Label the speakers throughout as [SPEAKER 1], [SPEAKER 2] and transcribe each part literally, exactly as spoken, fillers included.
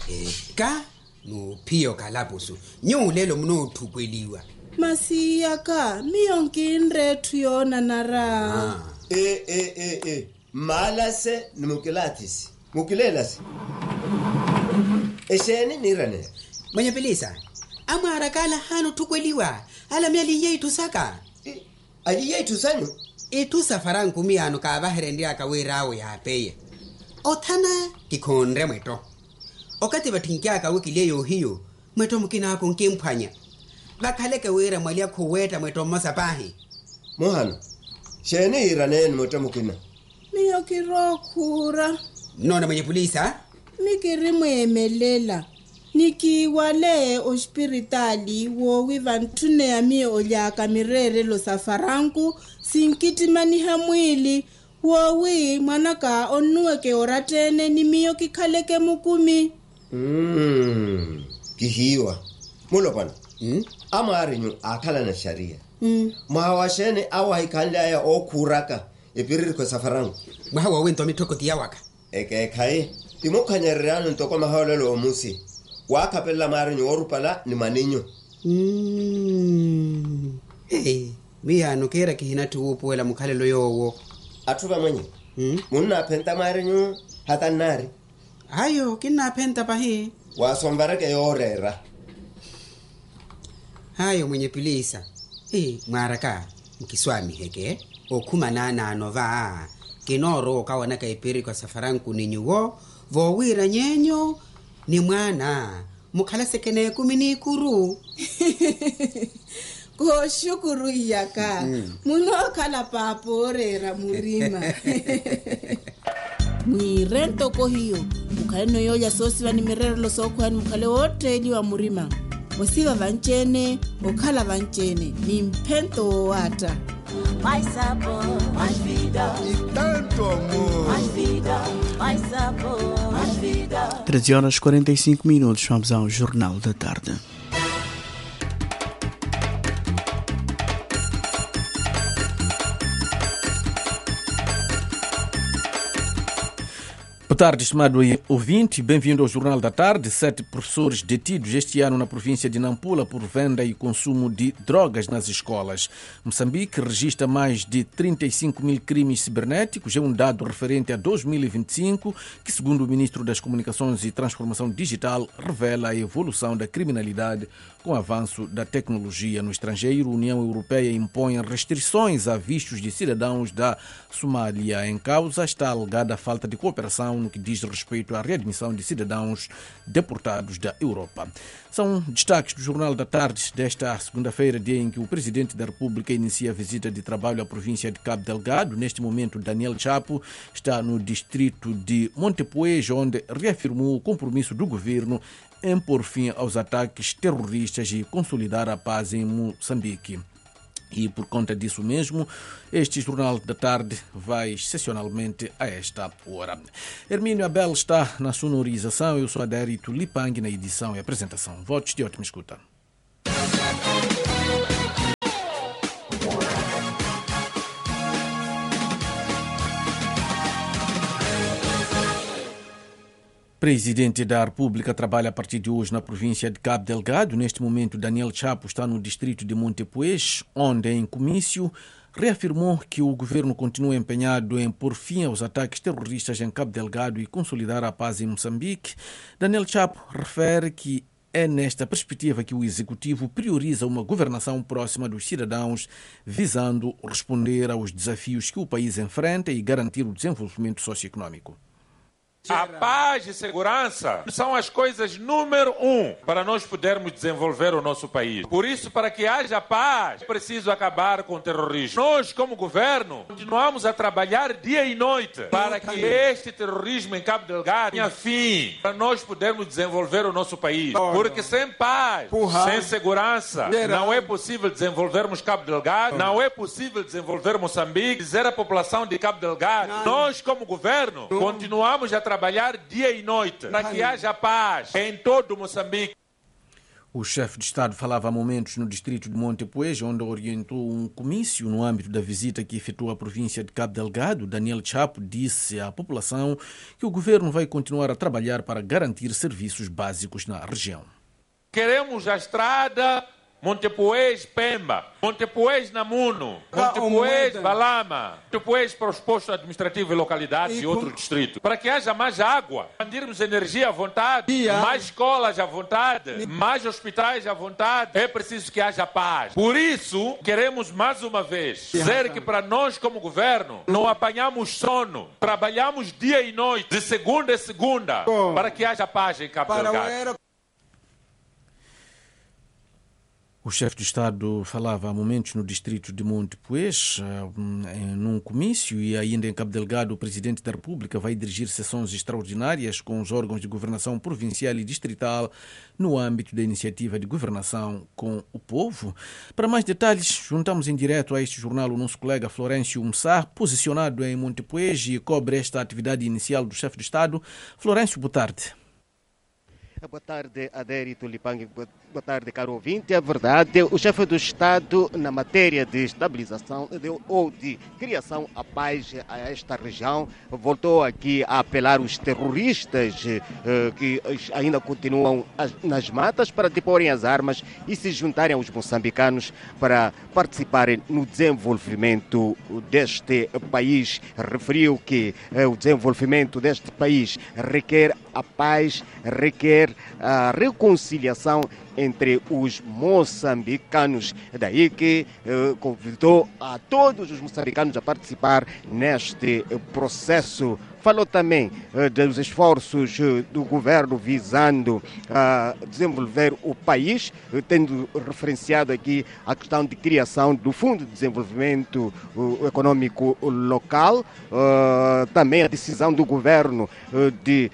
[SPEAKER 1] Eka no pio kalabusu nyulelo mno thukweliwa
[SPEAKER 2] masiyaka miyonkinrethu yona nara
[SPEAKER 3] ah. e e e e malase numukilatisi mukilelas eseni nirane
[SPEAKER 1] mwenye pelisa amara kala hanu thukweliwa ala myali yetu saka
[SPEAKER 3] e, ali yetu sanyu
[SPEAKER 1] etu safaran kumiano ka baherendia ka werawo ya peye othana kikhonre mweto okati bathinkia ka wikileyo hiyo mweto mukina ko nkemphanya bakhaleke wera mwali akhuweta mweto masapahi
[SPEAKER 3] mohana shene irane mweto mukina
[SPEAKER 2] miyo kirokhura
[SPEAKER 1] nona mwenye polisa
[SPEAKER 2] mikiri mwemelela nikiwale ospiritali wo wivantune ya miyo olyaka mirere lo safaranku sinkitimani hamwili wowi mwanaka onuweke oratene ni miyo kikhaleke mukumi
[SPEAKER 3] mm kihiwa mulopana
[SPEAKER 1] mm
[SPEAKER 3] amarinyu akhala na sharia
[SPEAKER 2] mm
[SPEAKER 3] mawashene awa ikanda ya okuraka epiriri ko safaranku
[SPEAKER 1] mwawa wento mitoko tiyawaka
[SPEAKER 3] eke kai timokhanyerano ntoko maholelo omusi wakapella marinyu orupala ni maninyo
[SPEAKER 1] mm eh miyano kera kihina tuupuela mukhalelo yowo
[SPEAKER 3] athuba mwenye
[SPEAKER 1] mm
[SPEAKER 3] munna phenta marinyu hatanari
[SPEAKER 1] ayo kina phenta pahi
[SPEAKER 3] wasombareke yorera
[SPEAKER 1] hayo mwenye pilisa eh mwaraka mkiswami heke okhuma nana anova kinoro kawana kaipiri kwa safaranku ninyuwo vowira nyenyo ni mwana mukhala sekene kumini kuru
[SPEAKER 2] ko shukuru yaka mm. muno khala paporera murima mwirento ko hiyo mukhale no yoya sosi vani mirero lo sokhwani mukhale hoteli wa murima wasiva vanchene okhala vanchene ni mphento wata
[SPEAKER 4] mais sabor, mais vida
[SPEAKER 5] e tanto amor.
[SPEAKER 4] Mais vida, mais sabor, mais vida.
[SPEAKER 6] treze horas e quarenta e cinco minutos, vamos ao Jornal da Tarde.
[SPEAKER 7] Boa tarde, estimado ouvinte. Bem-vindo ao Jornal da Tarde. Sete professores detidos este ano na província de Nampula por venda e consumo de drogas nas escolas. Moçambique registra mais de trinta e cinco mil crimes cibernéticos. É um dado referente a dois mil e vinte e cinco que, segundo o Ministro das Comunicações e Transformação Digital, revela a evolução da criminalidade com o avanço da tecnologia no estrangeiro. A União Europeia impõe restrições a vistos de cidadãos da Somália. Em causa está a alegada falta de cooperação no que diz respeito à readmissão de cidadãos deportados da Europa. São destaques do Jornal da Tarde desta segunda-feira, dia em que o Presidente da República inicia a visita de trabalho à província de Cabo Delgado. Neste momento, Daniel Chapo está no distrito de Montepuez, onde reafirmou o compromisso do governo em pôr fim aos ataques terroristas e consolidar a paz em Moçambique. E por conta disso mesmo, este Jornal da Tarde vai excepcionalmente a esta hora. Hermínio Abel está na sonorização, eu sou Adérito Lipang na edição e apresentação. Votos de ótima escuta. Presidente da República trabalha a partir de hoje na província de Cabo Delgado. Neste momento, Daniel Chapo está no distrito de Montepuez, onde, em comício, reafirmou que o governo continua empenhado em pôr fim aos ataques terroristas em Cabo Delgado e consolidar a paz em Moçambique. Daniel Chapo refere que é nesta perspectiva que o Executivo prioriza uma governação próxima dos cidadãos, visando responder aos desafios que o país enfrenta e garantir o desenvolvimento socioeconômico.
[SPEAKER 8] A paz e segurança são as coisas número um para nós podermos desenvolver o nosso país. Por isso, para que haja paz, é preciso acabar com o terrorismo. Nós, como governo, continuamos a trabalhar dia e noite para que este terrorismo em Cabo Delgado tenha fim, para nós podermos desenvolver o nosso país. Porque sem paz, sem segurança, não é possível desenvolvermos Cabo Delgado, não é possível desenvolver Moçambique. Dizer à população de Cabo Delgado, nós, como governo, continuamos a trabalhar trabalhar dia e noite para que haja paz em todo Moçambique.
[SPEAKER 7] O chefe de Estado falava há momentos no distrito de Montepuez, onde orientou um comício no âmbito da visita que efetuou à província de Cabo Delgado. Daniel Chapo disse à população que o governo vai continuar a trabalhar para garantir serviços básicos na região.
[SPEAKER 8] Queremos a estrada Montepuez-Pemba, Montepuez-Namuno, Montepuez-Balama, Montepuez para os postos administrativos e localidades e, e outros distritos. Para que haja mais água, expandirmos energia à vontade, e mais escolas à vontade, e mais hospitais à vontade. É preciso que haja paz. Por isso, queremos mais uma vez dizer que para nós como governo não apanhamos sono. Trabalhamos dia e noite, de segunda a segunda, Bom, para que haja paz em Cabo Delgado.
[SPEAKER 7] O chefe de Estado falava há momentos no distrito de Montepuez, num comício, e ainda em Cabo Delgado o Presidente da República vai dirigir sessões extraordinárias com os órgãos de governação provincial e distrital no âmbito da iniciativa de governação com o povo. Para mais detalhes, juntamos em direto a este jornal o nosso colega Florencio Mussar, posicionado em Montepuez e cobre esta atividade inicial do chefe de Estado. Florencio, boa tarde.
[SPEAKER 9] Boa tarde, Adérito Lipang. Boa tarde, caro ouvinte. É verdade, o chefe do Estado, na matéria de estabilização de, ou de criação à paz a esta região, voltou aqui a apelar os terroristas eh, que ainda continuam as, nas matas para deporem as armas e se juntarem aos moçambicanos para participarem no desenvolvimento deste país. Referiu que eh, o desenvolvimento deste país requer a paz, requer a reconciliação entre os moçambicanos. Daí que eh, convidou a todos os moçambicanos a participar neste processo. Falou também eh, dos esforços eh, do governo visando a uh, desenvolver o país, eh, tendo referenciado aqui a questão de criação do Fundo de Desenvolvimento uh, Econômico Local, uh, também a decisão do governo uh, de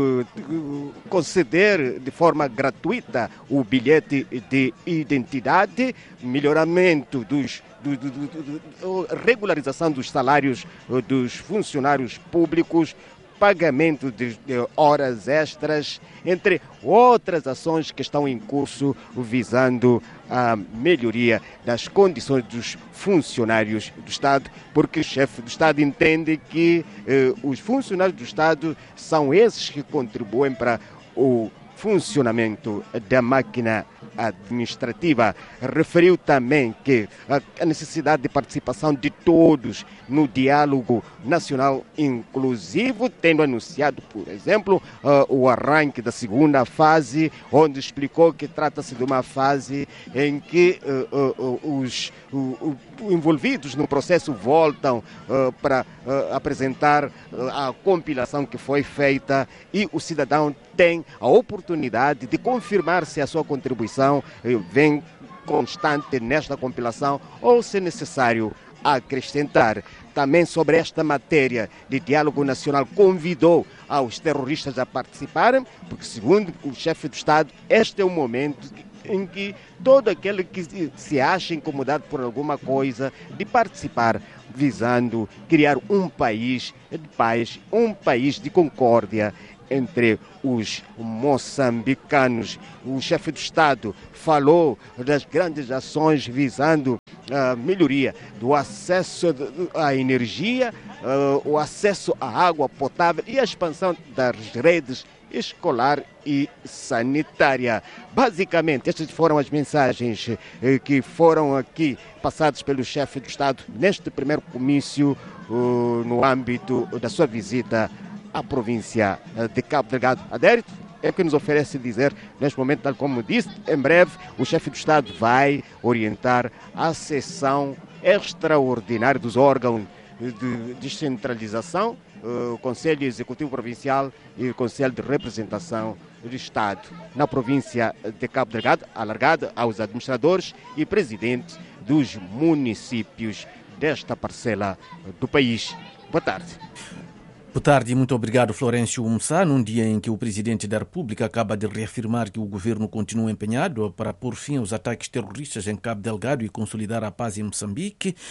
[SPEAKER 9] uh, conceder de forma gratuita o bilhete de identidade, melhoramento dos Do, do, do, do, regularização dos salários dos funcionários públicos, pagamento de, de horas extras, entre outras ações que estão em curso visando a melhoria das condições dos funcionários do Estado, porque o chefe do Estado entende que eh, os funcionários do Estado são esses que contribuem para o funcionamento da máquina administrativa. Referiu também que a necessidade de participação de todos no diálogo nacional inclusivo, tendo anunciado, por exemplo, o arranque da segunda fase, onde explicou que trata-se de uma fase em que os envolvidos no processo voltam para apresentar a compilação que foi feita e o cidadão tem a oportunidade de confirmar se a sua contribuição vem constante nesta compilação ou, se necessário, acrescentar. Também sobre esta matéria de diálogo nacional, convidou aos terroristas a participarem, porque, segundo o chefe do Estado, este é o momento em que todo aquele que se acha incomodado por alguma coisa de participar, visando criar um país de paz, um país de concórdia entre os moçambicanos. O chefe do Estado falou das grandes ações visando a melhoria do acesso à energia, o acesso à água potável e a expansão das redes escolar e sanitária. Basicamente, estas foram as mensagens que foram aqui passadas pelo chefe do Estado neste primeiro comício no âmbito da sua visita à província de Cabo Delgado. Adérito, é o que nos oferece dizer neste momento, tal como disse, em breve o chefe do Estado vai orientar a sessão extraordinária dos órgãos de descentralização, o Conselho Executivo Provincial e o Conselho de Representação do Estado na província de Cabo Delgado, alargada aos administradores e presidentes dos municípios desta parcela do país. Boa tarde.
[SPEAKER 7] Boa tarde e muito obrigado, Florencio Mussar. Num dia em que o Presidente da República acaba de reafirmar que o governo continua empenhado para pôr fim aos ataques terroristas em Cabo Delgado e consolidar a paz em Moçambique.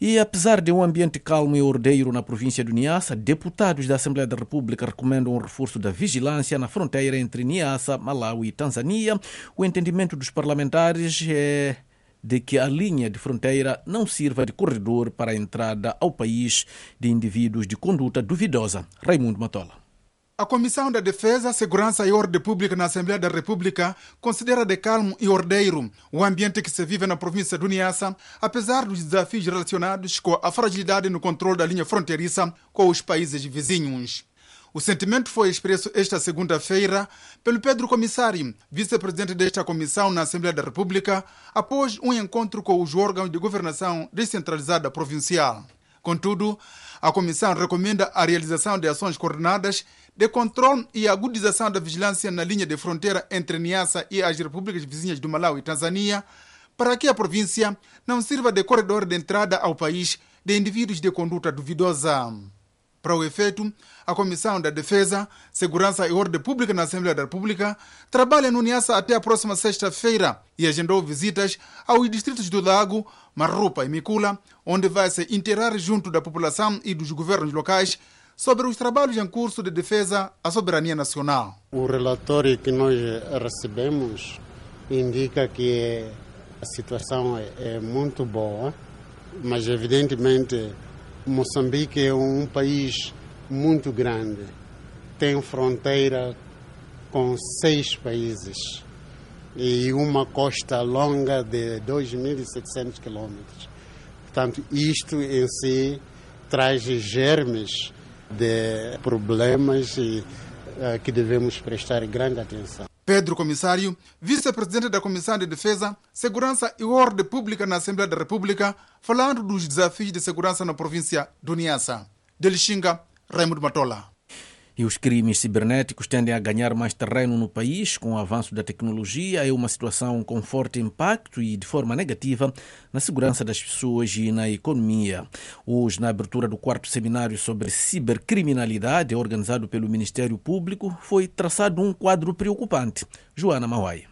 [SPEAKER 7] E apesar de um ambiente calmo e ordeiro na província de Niassa, deputados da Assembleia da República recomendam um reforço da vigilância na fronteira entre Niassa, Malawi e Tanzânia. O entendimento dos parlamentares é de que a linha de fronteira não sirva de corredor para a entrada ao país de indivíduos de conduta duvidosa. Raimundo Matola.
[SPEAKER 10] A Comissão da Defesa, Segurança e Ordem Pública na Assembleia da República considera de calmo e ordeiro o ambiente que se vive na província do Niassa, apesar dos desafios relacionados com a fragilidade no controle da linha fronteiriça com os países vizinhos. O sentimento foi expresso esta segunda-feira pelo Pedro Comissário, vice-presidente desta comissão na Assembleia da República, após um encontro com os órgãos de governação descentralizada provincial. Contudo, a comissão recomenda a realização de ações coordenadas de controle e agudização da vigilância na linha de fronteira entre Niassa e as repúblicas vizinhas do Malawi e Tanzânia, para que a província não sirva de corredor de entrada ao país de indivíduos de conduta duvidosa. Para o efeito, a Comissão da Defesa, Segurança e Ordem Pública na Assembleia da República trabalha no Niassa até a próxima sexta-feira e agendou visitas aos distritos do Lago, Marrupa e Mikula, onde vai se inteirar junto da população e dos governos locais sobre os trabalhos em curso de defesa à soberania nacional.
[SPEAKER 11] O relatório que nós recebemos indica que a situação é muito boa, mas evidentemente Moçambique é um país muito grande, tem fronteira com seis países e uma costa longa de dois mil e setecentos quilômetros. Portanto, isto em si traz germes de problemas e, uh, que devemos prestar grande atenção.
[SPEAKER 10] Pedro Comissário, vice-presidente da Comissão de Defesa, Segurança e Ordem Pública na Assembleia da República, falando dos desafios de segurança na província do Niassa. De Lixinga, Raimundo Matola.
[SPEAKER 7] E os crimes cibernéticos tendem a ganhar mais terreno no país com o avanço da tecnologia. É uma situação com forte impacto e de forma negativa na segurança das pessoas e na economia. Hoje, na abertura do quarto seminário sobre cibercriminalidade, organizado pelo Ministério Público, foi traçado um quadro preocupante. Joana Mauai.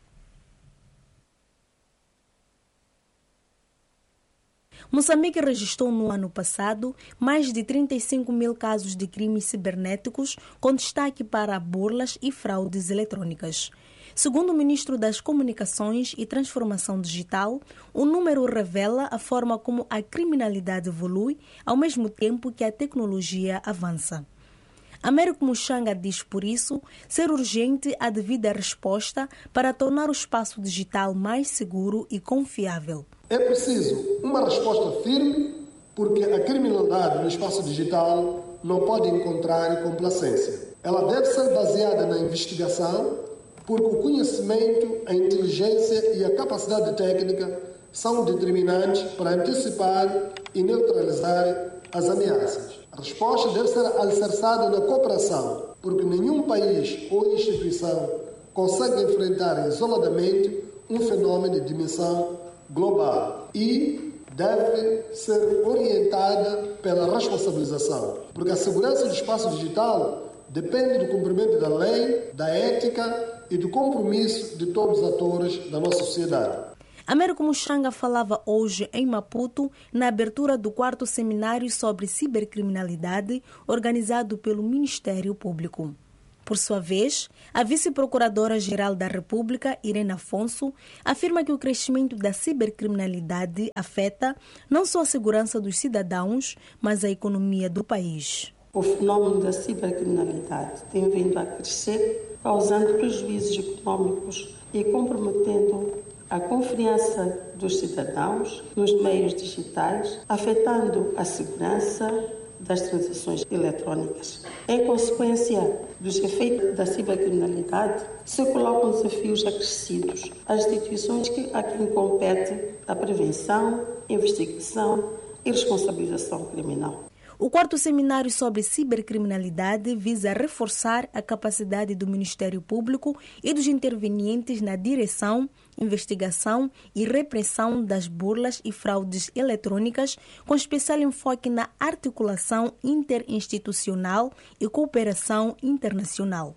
[SPEAKER 12] Moçambique registrou no ano passado mais de trinta e cinco mil casos de crimes cibernéticos, com destaque para burlas e fraudes eletrônicas. Segundo o ministro das Comunicações e Transformação Digital, o número revela a forma como a criminalidade evolui, ao mesmo tempo que a tecnologia avança. Américo Muxanga diz, por isso, ser urgente a devida resposta para tornar o espaço digital mais seguro e confiável.
[SPEAKER 13] É preciso uma resposta firme, porque a criminalidade no espaço digital não pode encontrar complacência. Ela deve ser baseada na investigação, porque o conhecimento, a inteligência e a capacidade técnica são determinantes para antecipar e neutralizar as ameaças. A resposta deve ser alicerçada na cooperação, porque nenhum país ou instituição consegue enfrentar isoladamente um fenômeno de dimensão global e deve ser orientada pela responsabilização, porque a segurança do espaço digital depende do cumprimento da lei, da ética e do compromisso de todos os atores da nossa sociedade.
[SPEAKER 12] Américo Muxanga falava hoje em Maputo na abertura do quarto seminário sobre cibercriminalidade organizado pelo Ministério Público. Por sua vez, a vice-procuradora-geral da República, Irene Afonso, afirma que o crescimento da cibercriminalidade afeta não só a segurança dos cidadãos, mas a economia do país.
[SPEAKER 14] O fenômeno da cibercriminalidade tem vindo a crescer, causando prejuízos econômicos e comprometendo a confiança dos cidadãos nos meios digitais, afetando a segurança das transações eletrônicas. Em consequência dos efeitos da cibercriminalidade, se colocam desafios acrescidos às instituições que, a quem compete a prevenção, investigação e responsabilização criminal.
[SPEAKER 12] O quarto seminário sobre cibercriminalidade visa reforçar a capacidade do Ministério Público e dos intervenientes na direção, investigação e repressão das burlas e fraudes eletrônicas, com especial enfoque na articulação interinstitucional e cooperação internacional.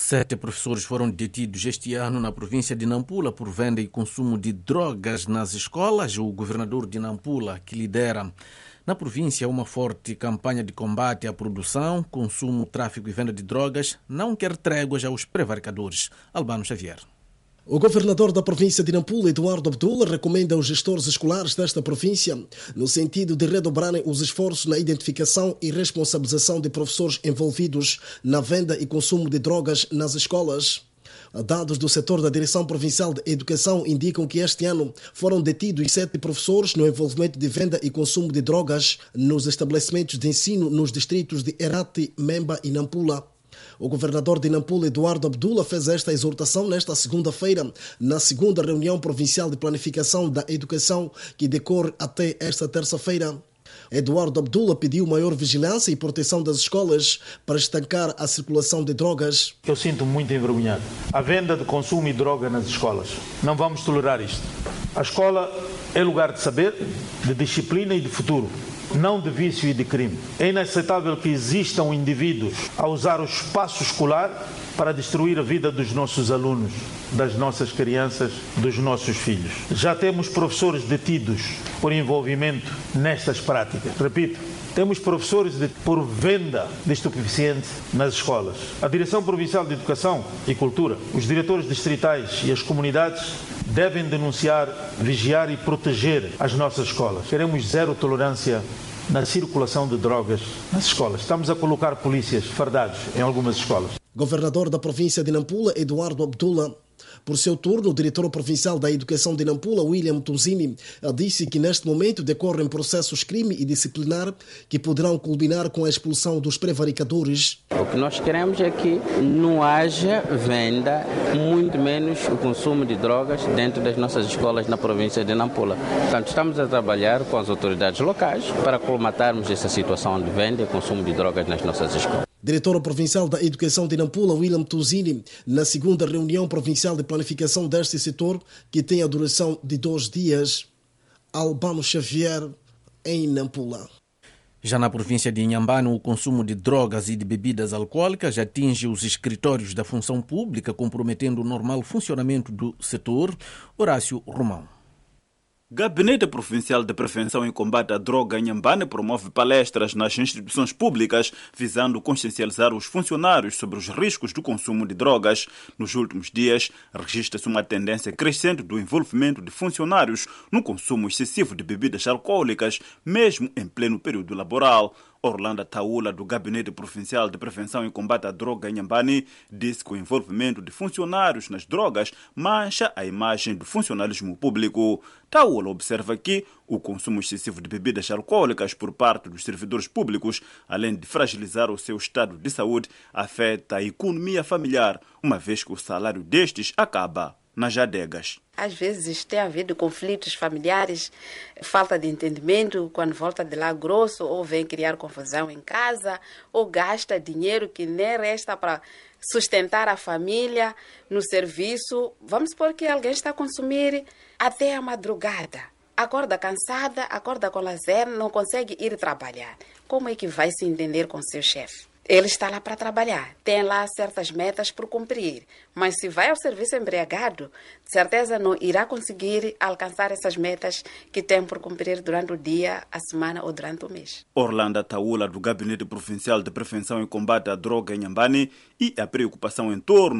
[SPEAKER 7] Sete professores foram detidos este ano na província de Nampula por venda e consumo de drogas nas escolas. O governador de Nampula, que lidera na província uma forte campanha de combate à produção, consumo, tráfico e venda de drogas, não quer tréguas aos prevaricadores. Albano Xavier.
[SPEAKER 15] O governador da província de Nampula, Eduardo Abdullah, recomenda aos gestores escolares desta província no sentido de redobrarem os esforços na identificação e responsabilização de professores envolvidos na venda e consumo de drogas nas escolas. Dados do setor da Direção Provincial de Educação indicam que este ano foram detidos sete professores no envolvimento de venda e consumo de drogas nos estabelecimentos de ensino nos distritos de Herati, Memba e Nampula. O governador de Nampula, Eduardo Abdullah, fez esta exortação nesta segunda-feira, na segunda reunião provincial de planificação da educação, que decorre até esta terça-feira. Eduardo Abdullah pediu maior vigilância e proteção das escolas para estancar a circulação de drogas.
[SPEAKER 16] Eu sinto muito envergonhado. A venda de consumo e droga nas escolas. Não vamos tolerar isto. A escola é lugar de saber, de disciplina e de futuro, não de vício e de crime. É inaceitável que existam indivíduos a usar o espaço escolar para destruir a vida dos nossos alunos, das nossas crianças, dos nossos filhos. Já temos professores detidos por envolvimento nestas práticas. Repito, temos professores de, por venda de estupefacientes nas escolas. A Direção Provincial de Educação e Cultura, os diretores distritais e as comunidades devem denunciar, vigiar e proteger as nossas escolas. Queremos zero tolerância na circulação de drogas nas escolas. Estamos a colocar polícias fardados em algumas escolas.
[SPEAKER 15] Governador da província de Nampula, Eduardo Abdullah. Por seu turno, o diretor provincial da Educação de Nampula, William Tunzini, disse que neste momento decorrem processos crime e disciplinar que poderão culminar com a expulsão dos prevaricadores.
[SPEAKER 17] O que nós queremos é que não haja venda, muito menos o consumo de drogas dentro das nossas escolas na província de Nampula. Portanto, estamos a trabalhar com as autoridades locais para colmatarmos essa situação de venda e consumo de drogas nas nossas escolas.
[SPEAKER 15] Diretor provincial da Educação de Nampula, William Tunzini, na segunda reunião provincial de planificação deste setor, que tem a duração de dois dias. Albano Xavier, em Nampula.
[SPEAKER 7] Já na província de Inhambane, o consumo de drogas e de bebidas alcoólicas atinge os escritórios da função pública, comprometendo o normal funcionamento do setor. Horácio Romão.
[SPEAKER 18] Gabinete Provincial de Prevenção e Combate à Droga em Inhambane promove palestras nas instituições públicas visando consciencializar os funcionários sobre os riscos do consumo de drogas. Nos últimos dias, registra-se uma tendência crescente do envolvimento de funcionários no consumo excessivo de bebidas alcoólicas, mesmo em pleno período laboral. Orlando Taula, do Gabinete Provincial de Prevenção e Combate à Droga em Inhambane, disse que o envolvimento de funcionários nas drogas mancha a imagem do funcionalismo público. Taula observa que o consumo excessivo de bebidas alcoólicas por parte dos servidores públicos, além de fragilizar o seu estado de saúde, afeta a economia familiar, uma vez que o salário destes acaba nas adegas.
[SPEAKER 19] Às vezes tem havido conflitos familiares, falta de entendimento, quando volta de lá grosso, ou vem criar confusão em casa, ou gasta dinheiro que nem resta para sustentar a família no serviço. Vamos supor que alguém está a consumir até a madrugada. Acorda cansada, acorda com lazer, não consegue ir trabalhar. Como é que vai se entender com seu chefe? Ele está lá para trabalhar, tem lá certas metas por cumprir, mas se vai ao serviço embriagado, de certeza não irá conseguir alcançar essas metas que tem por cumprir durante o dia, a semana ou durante o mês.
[SPEAKER 18] Orlando Taula, do Gabinete Provincial de Prevenção e Combate à Droga em Inhambane, e a preocupação em torno